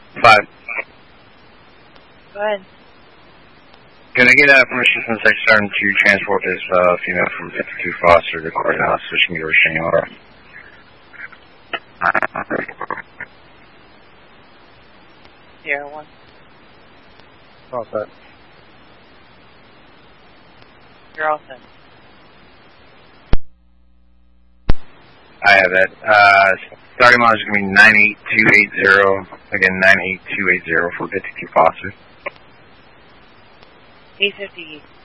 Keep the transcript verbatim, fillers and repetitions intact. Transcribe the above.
Five. Go ahead. Can I get uh, permission from Section Sergeant to transport this uh, female from fifty-two Foster to the courthouse so she can get a restraining order? Zero one. All set. You're all set. I have that. Uh, starting line is going to be nine eight two eight zero. Again, nine eight two eight zero for fifty-two Foster. eight fifty